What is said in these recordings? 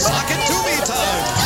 Sock it to me time.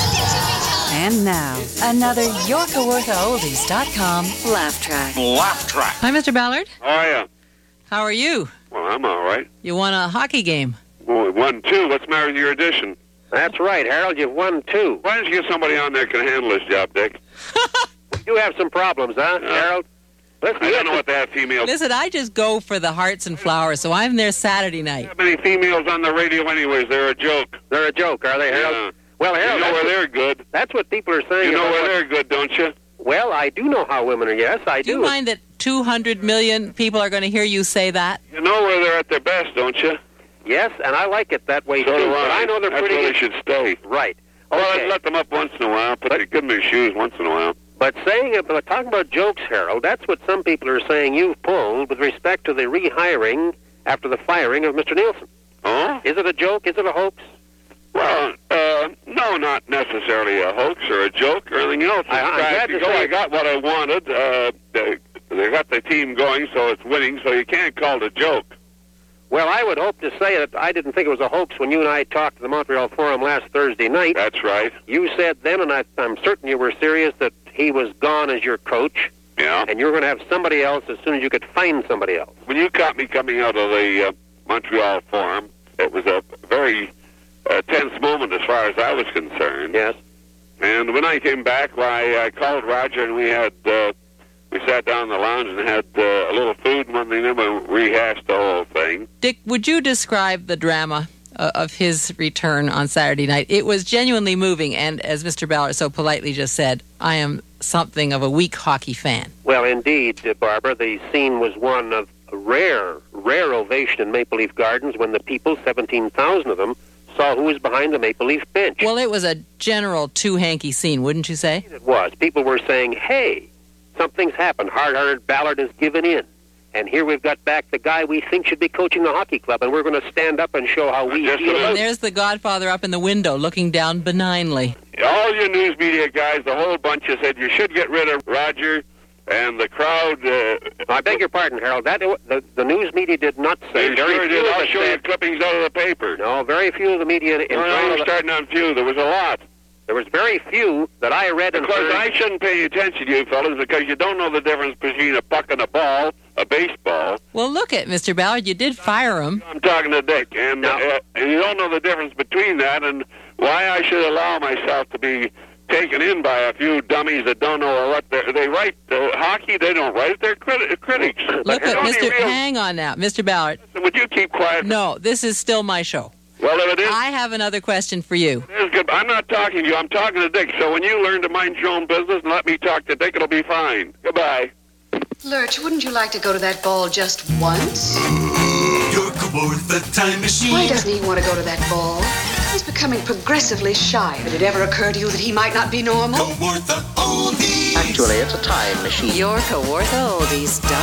And now, another YorkaWorkaOldies.com laugh track. Laugh track. Hi, Mr. Ballard. How are you? How are you? Well, I'm all right. You won a hockey game. Well, we won two. What's the matter with your edition? That's right, Harold. You've won two. Why don't you get somebody on there that can handle this job, Dick? You have some problems, huh, Harold? Listen, I don't know what that female... Listen, I just go for the hearts and flowers, so I'm there Saturday night. How many females on the radio anyways? They're a joke. They're a joke, are they, Harold? Yeah. Well, Harold, You know where they're good. that's what people are saying. You know about where what- they're good, don't you? Well, I do know how women are. Yes, I Do do. you mind that 200 million people are going to hear you say that? You know where they're at their best, don't you? Yes, and I like it that way, So too. do But I know they're That's pretty where good. they should stay. Right. Well, Okay. I'd let them up once in a while. Give them their shoes once in a while. But talking about jokes, Harold, that's what some people are saying you've pulled with respect to the rehiring after the firing of Mr. Nielsen. Oh? Is it a joke? Is it a hoax? Well, no, not necessarily a hoax or a joke or anything else. I'm glad to say- I got what I wanted. They got the team going, so it's winning, so you can't call it a joke. Well, I would hope to say that I didn't think it was a hoax when you and I talked to the Montreal Forum last Thursday night. That's right. You said then, and I'm certain you were serious, that he was gone as your coach, Yeah. and you were going to have somebody else as soon as you could find somebody else. When you caught me coming out of the Montreal Forum, it was a very tense moment as far as I was concerned. Yes. And when I came back, I called Roger, and we sat down in the lounge and had a little food, and then we rehashed the whole thing. Dick, would you describe the drama of his return on Saturday night? It was genuinely moving, and as Mr. Ballard so politely just said, I am something of a weak hockey fan. Well, indeed, Barbara, the scene was one of a rare ovation in Maple Leaf Gardens when the people, 17,000 of them, saw who was behind the Maple Leaf bench. Well, it was a general two-hanky scene, wouldn't you say? It was. People were saying, hey, something's happened. Hard-hearted Ballard has given in. And here we've got back the guy we think should be coaching the hockey club, and we're going to stand up and show how we Just feel a about And it. there's the Godfather up in the window looking down benignly. All your news media guys, the whole bunch, you said you should get rid of Roger, and the crowd... I beg your pardon, Harold. The news media did not say. They Very sure few did. of I'll us show you said. clippings out of the paper. No, very few of the media in No, front we're of the- starting on few. There was a lot. There was very few that I read and Of course, heard. I shouldn't pay attention to you fellas because you don't know the difference between a puck and a ball, a baseball. Well, look at Mr. Ballard. You did fire him. I'm talking to Dick, and you don't know the difference between that and why I should allow myself to be taken in by a few dummies that don't know what they write. Hockey, they don't write it. They're critics. Look at Only Mr. real- Hang on now. Mr. Ballard. Would you keep quiet? No, this is still my show. Well, if it is, I have another question for you. it's good. I'm not talking to you. I'm talking to Dick. So when you learn to mind your own business and let me talk to Dick, it'll be fine. Goodbye. Lurch, wouldn't you like to go to that ball just once? You're worth the time machine. Why doesn't he want to go to that ball? He's becoming progressively shy. Did it ever occur to you that he might not be normal? Worth the oldies. Actually, it's a time machine. YorkaWorkaOldies.com